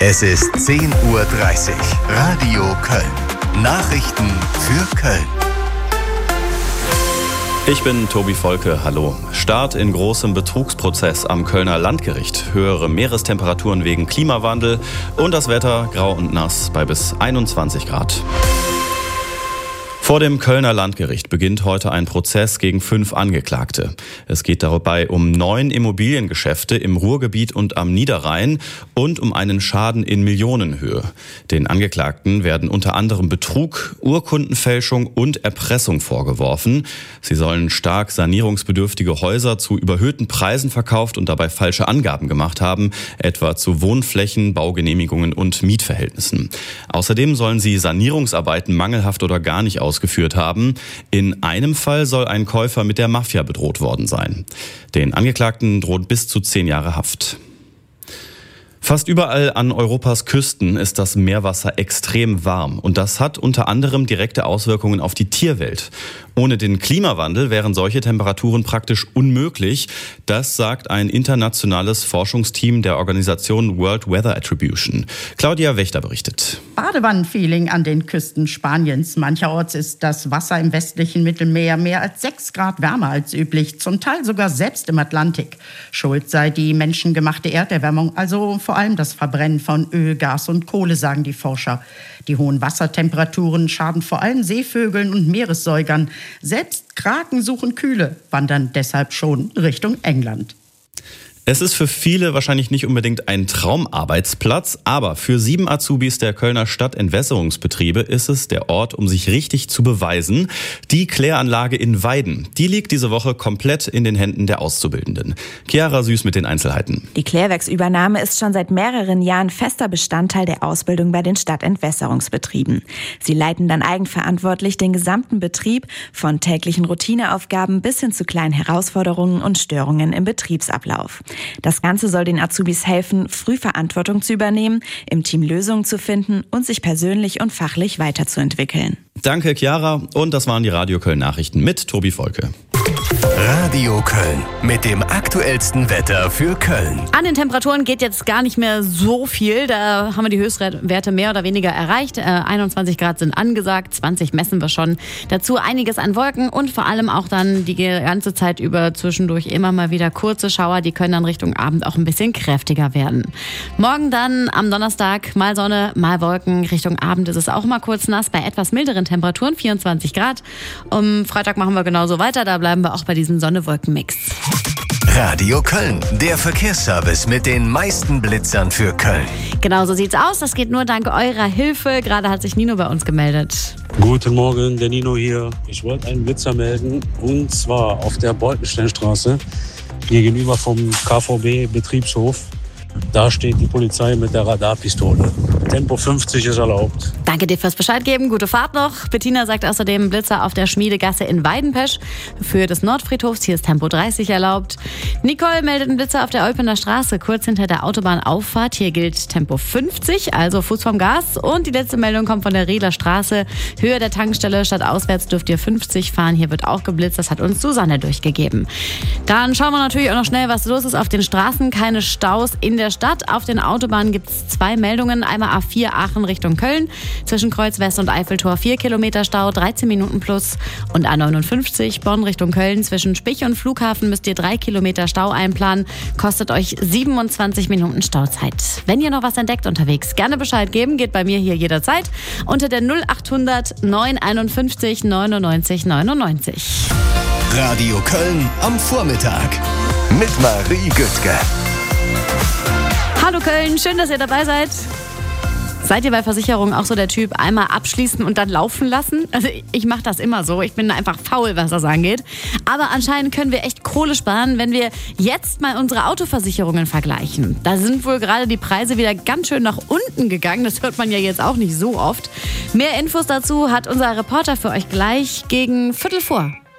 Es ist 10:30 Uhr. Radio Köln. Nachrichten für Köln. Ich bin Tobi Volke, hallo. Start in großem Betrugsprozess am Kölner Landgericht. Höhere Meerestemperaturen wegen Klimawandel und das Wetter grau und nass bei bis 21 Grad. Vor dem Kölner Landgericht beginnt heute ein Prozess gegen 5 Angeklagte. Es geht dabei um 9 Immobiliengeschäfte im Ruhrgebiet und am Niederrhein und um einen Schaden in Millionenhöhe. Den Angeklagten werden unter anderem Betrug, Urkundenfälschung und Erpressung vorgeworfen. Sie sollen stark sanierungsbedürftige Häuser zu überhöhten Preisen verkauft und dabei falsche Angaben gemacht haben, etwa zu Wohnflächen, Baugenehmigungen und Mietverhältnissen. Außerdem sollen sie Sanierungsarbeiten mangelhaft oder gar nicht ausgeführt haben. In einem Fall soll ein Käufer mit der Mafia bedroht worden sein. Den Angeklagten droht bis zu 10 Jahre Haft. Fast überall an Europas Küsten ist das Meerwasser extrem warm und das hat unter anderem direkte Auswirkungen auf die Tierwelt. Ohne den Klimawandel wären solche Temperaturen praktisch unmöglich. Das sagt ein internationales Forschungsteam der Organisation World Weather Attribution. Claudia Wächter berichtet. Badewannenfeeling an den Küsten Spaniens. Mancherorts ist das Wasser im westlichen Mittelmeer mehr als 6 Grad wärmer als üblich, zum Teil sogar selbst im Atlantik. Schuld sei die menschengemachte Erderwärmung, also vor allem das Verbrennen von Öl, Gas und Kohle, sagen die Forscher. Die hohen Wassertemperaturen schaden vor allem Seevögeln und Meeressäugern. Selbst Kraken suchen Kühle, wandern deshalb schon Richtung England. Es ist für viele wahrscheinlich nicht unbedingt ein Traumarbeitsplatz, aber für 7 Azubis der Kölner Stadtentwässerungsbetriebe ist es der Ort, um sich richtig zu beweisen. Die Kläranlage in Weiden, die liegt diese Woche komplett in den Händen der Auszubildenden. Chiara Süß mit den Einzelheiten. Die Klärwerksübernahme ist schon seit mehreren Jahren fester Bestandteil der Ausbildung bei den Stadtentwässerungsbetrieben. Sie leiten dann eigenverantwortlich den gesamten Betrieb, von täglichen Routineaufgaben bis hin zu kleinen Herausforderungen und Störungen im Betriebsablauf. Das Ganze soll den Azubis helfen, früh Verantwortung zu übernehmen, im Team Lösungen zu finden und sich persönlich und fachlich weiterzuentwickeln. Danke, Chiara. Und das waren die Radio Köln Nachrichten mit Tobi Volke. Radio Köln mit dem aktuellsten Wetter für Köln. An den Temperaturen geht jetzt gar nicht mehr so viel. Da haben wir die Höchstwerte mehr oder weniger erreicht. 21 Grad sind angesagt, 20 messen wir schon. Dazu einiges an Wolken und vor allem auch dann die ganze Zeit über zwischendurch immer mal wieder kurze Schauer. Die können dann Richtung Abend auch ein bisschen kräftiger werden. Morgen dann am Donnerstag mal Sonne, mal Wolken. Richtung Abend ist es auch mal kurz nass bei etwas milderen Temperaturen, 24 Grad. Am Freitag machen wir genauso weiter. Da bleiben wir auch bei diesem Sonne-Wolken-Mix. Radio Köln, der Verkehrsservice mit den meisten Blitzern für Köln. Genau so sieht's aus. Das geht nur dank eurer Hilfe. Gerade hat sich Nino bei uns gemeldet. Guten Morgen, der Nino hier. Ich wollte einen Blitzer melden und zwar auf der Beutensteinstraße gegenüber vom KVB-Betriebshof. Da steht die Polizei mit der Radarpistole. Tempo 50 ist erlaubt. Danke dir fürs Bescheid geben. Gute Fahrt noch. Bettina sagt außerdem Blitzer auf der Schmiedegasse in Weidenpesch. Für des Nordfriedhofs, hier ist Tempo 30 erlaubt. Nicole meldet einen Blitzer auf der Eupener Straße, kurz hinter der Autobahnauffahrt. Hier gilt Tempo 50, also Fuß vom Gas. Und die letzte Meldung kommt von der Rehler Straße. Höhe der Tankstelle, statt auswärts dürft ihr 50 fahren. Hier wird auch geblitzt. Das hat uns Susanne durchgegeben. Dann schauen wir natürlich auch noch schnell, was los ist auf den Straßen. Keine Staus in der Stadt. Auf den Autobahnen gibt es 2 Meldungen. Einmal A4 Aachen Richtung Köln. Zwischen Kreuz West und Eiffeltor 4 Kilometer Stau, 13 Minuten plus. Und A59 Bonn Richtung Köln. Zwischen Spich und Flughafen müsst ihr 3 Kilometer Stau einplanen. Kostet euch 27 Minuten Stauzeit. Wenn ihr noch was entdeckt unterwegs, gerne Bescheid geben. Geht bei mir hier jederzeit unter der 0800 951 99 99. Radio Köln am Vormittag mit Marie Güttke. Hallo Köln, schön, dass ihr dabei seid. Seid ihr bei Versicherungen auch so der Typ, einmal abschließen und dann laufen lassen? Also ich mache das immer so. Ich bin einfach faul, was das angeht. Aber anscheinend können wir echt Kohle sparen, wenn wir jetzt mal unsere Autoversicherungen vergleichen. Da sind wohl gerade die Preise wieder ganz schön nach unten gegangen. Das hört man ja jetzt auch nicht so oft. Mehr Infos dazu hat unser Reporter für euch gleich gegen 15:45.